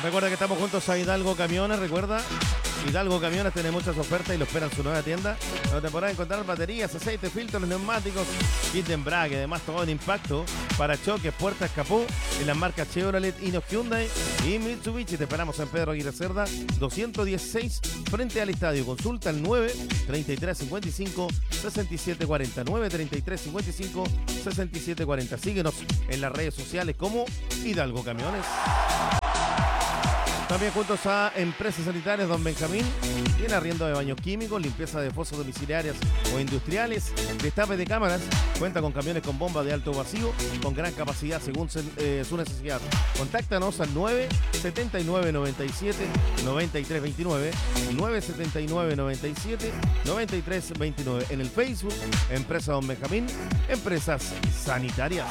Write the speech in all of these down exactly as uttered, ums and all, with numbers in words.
Recuerda que estamos juntos a Hidalgo Camiones, recuerda. Hidalgo Camiones tiene muchas ofertas y lo esperan en su nueva tienda, donde podrás encontrar baterías, aceites, filtros, neumáticos, kit de embrague, además todo en impacto, para choques, puertas, capó, en las marcas Chevrolet, Inos, Hyundai y Mitsubishi. Te esperamos en Pedro Aguirre Cerda, doscientos dieciséis, frente al estadio. Consulta al nueve treinta y tres cincuenta y cinco sesenta y siete cuarenta, nueve treinta y tres cincuenta y cinco sesenta y siete cuarenta. Síguenos en las redes sociales como Hidalgo Camiones. También juntos a Empresas Sanitarias Don Benjamín. Tiene arriendo de baños químicos, limpieza de fosas domiciliarias o industriales, destape de cámaras. Cuenta con camiones con bomba de alto vacío, con gran capacidad según se, eh, su necesidad. Contáctanos al nueve setenta y nueve noventa y siete noventa y tres veintinueve, nueve setenta y nueve noventa y siete noventa y tres veintinueve. En el Facebook, Empresa Don Benjamín, Empresas Sanitarias.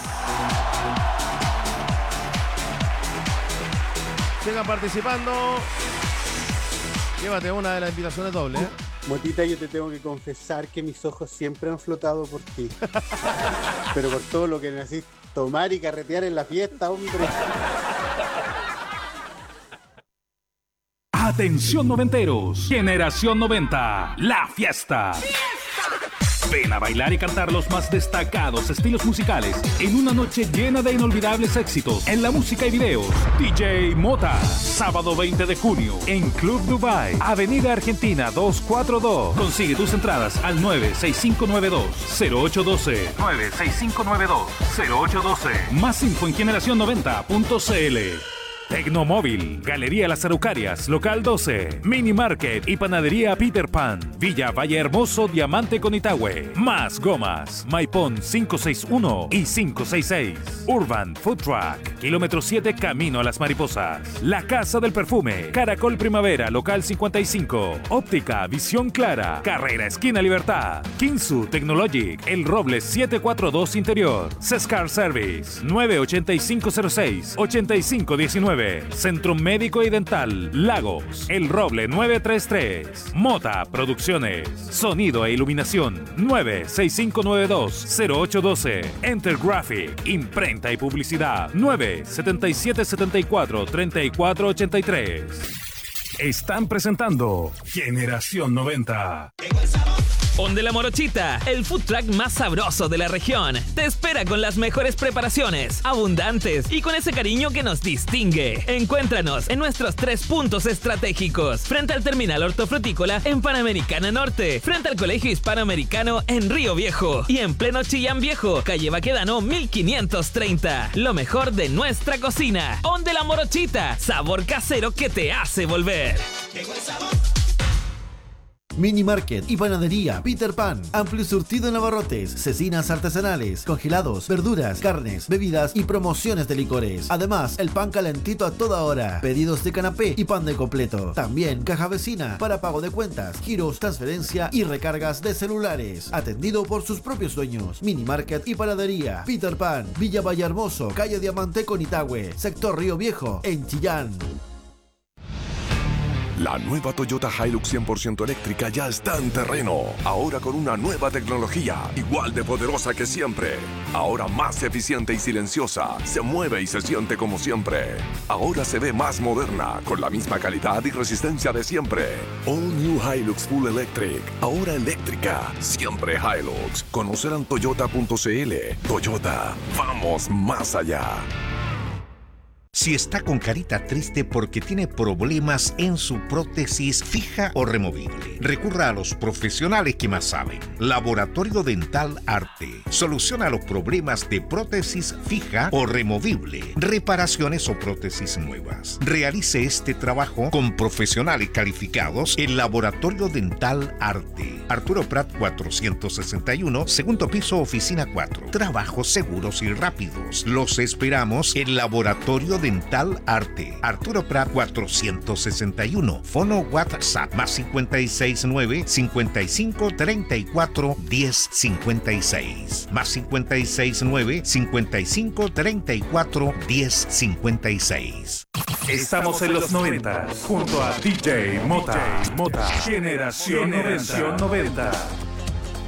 Sigan participando. Llévate una de las invitaciones dobles, ¿eh? Motita, yo te tengo que confesar que mis ojos siempre han flotado por ti. Pero por todo lo que necesitas tomar y carretear en la fiesta, hombre. Atención noventeros, Generación noventa, la fiesta. Ven a bailar y cantar los más destacados estilos musicales en una noche llena de inolvidables éxitos en la música y videos. D J Mota, sábado veinte de junio en Club Dubai, Avenida Argentina doscientos cuarenta y dos. Consigue tus entradas al nueve seis cinco nueve dos cero ocho uno dos, nueve seis cinco nueve dos cero ocho uno dos. Más info en generación noventa punto c l. Tecnomóvil, Galería Las Araucarias, Local doce, Mini Market y Panadería Peter Pan, Villa Valle Hermoso, Diamante con Itahue, Más Gomas, Maipón quinientos sesenta y uno y quinientos sesenta y seis, Urban Food Truck, Kilómetro siete, Camino a las Mariposas, La Casa del Perfume, Caracol Primavera, Local cincuenta y cinco, Óptica Visión Clara, Carrera Esquina Libertad, Kinsu Technologic, El Roble setecientos cuarenta y dos Interior, Sescar Service, nueve ochenta y cinco cero seis ochenta y cinco diecinueve, Centro Médico y Dental, Lagos, El Roble nueve tres tres, Mota Producciones, Sonido e Iluminación, nueve seis cinco nueve dos cero ocho uno dos, Enter Graphic, Imprenta y Publicidad, nueve setenta y siete setenta y cuatro treinta y cuatro ochenta y tres. Están presentando Generación noventa. Onde La Morochita, el food truck más sabroso de la región. Te espera con las mejores preparaciones, abundantes y con ese cariño que nos distingue. Encuéntranos en nuestros tres puntos estratégicos. Frente al terminal hortofrutícola en Panamericana Norte, frente al Colegio Hispanoamericano en Río Viejo y en pleno Chillán Viejo, calle Baquedano mil quinientos treinta. Lo mejor de nuestra cocina. Onde La Morochita, sabor casero que te hace volver. Llegó el sabor. Mini Market y Panadería Peter Pan. Amplio surtido en abarrotes, cecinas artesanales, congelados, verduras, carnes, bebidas y promociones de licores. Además, el pan calentito a toda hora. Pedidos de canapé y pan de completo. También caja vecina para pago de cuentas, giros, transferencia y recargas de celulares. Atendido por sus propios dueños. Mini Market y Panadería Peter Pan. Villa Vallehermoso, calle Diamante con Itahue, sector Río Viejo, en Chillán. La nueva Toyota Hilux cien por ciento eléctrica ya está en terreno. Ahora con una nueva tecnología, igual de poderosa que siempre. Ahora más eficiente y silenciosa. Se mueve y se siente como siempre. Ahora se ve más moderna, con la misma calidad y resistencia de siempre. All New Hilux Full Electric. Ahora eléctrica. Siempre Hilux. Conocerán toyota punto c l. Toyota. Vamos más allá. Si está con carita triste porque tiene problemas en su prótesis fija o removible, recurra a los profesionales que más saben. Laboratorio Dental Arte. Soluciona los problemas de prótesis fija o removible, reparaciones o prótesis nuevas. Realice este trabajo con profesionales calificados en Laboratorio Dental Arte. Arturo Prat cuatrocientos sesenta y uno, segundo piso, oficina cuatro. Trabajos seguros y rápidos. Los esperamos en Laboratorio Dental Arte. Arturo Prat cuatrocientos sesenta y uno. Fono WhatsApp más cincuenta y seis nueve cincuenta y cinco treinta y cuatro diez cincuenta y seis. Más cincuenta y seis nueve cincuenta y cinco treinta y cuatro diez cincuenta y seis. Estamos en los noventa junto a D J Mota. Mota. Generación noventa.